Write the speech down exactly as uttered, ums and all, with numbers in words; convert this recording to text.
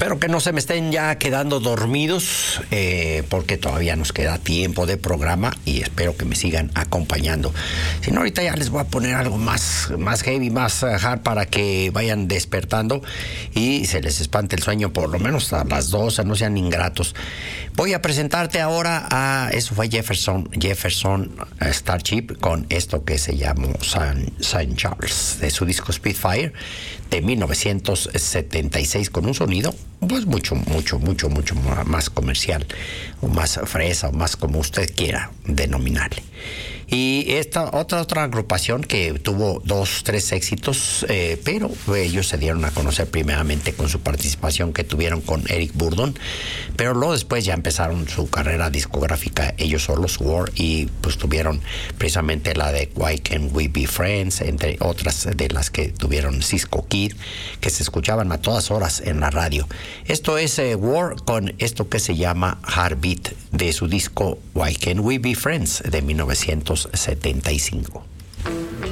Espero que no se me estén ya quedando dormidos, eh, porque todavía nos queda tiempo de programa y espero que me sigan acompañando. Si no, ahorita ya les voy a poner algo más, más heavy, más hard para que vayan despertando y se les espante el sueño por lo menos a las doce, no sean ingratos. Voy a presentarte ahora a, eso fue Jefferson, Jefferson Starship con esto que se llamó Saint Charles, de su disco Spitfire de mil novecientos setenta y seis, con un sonido pues mucho, mucho, mucho, mucho más comercial, o más fresa, o más como usted quiera denominarle. Y esta otra otra agrupación que tuvo dos, tres éxitos, eh, pero ellos se dieron a conocer primeramente con su participación que tuvieron con Eric Burdon, pero luego después ya empezaron su carrera discográfica ellos solos, War, y pues tuvieron precisamente la de Why Can't We Be Friends, entre otras de las que tuvieron Cisco Kid, que se escuchaban a todas horas en la radio. Esto es eh, War con esto que se llama Heartbeat de su disco Why Can't We Be Friends de mil novecientos setenta y cinco.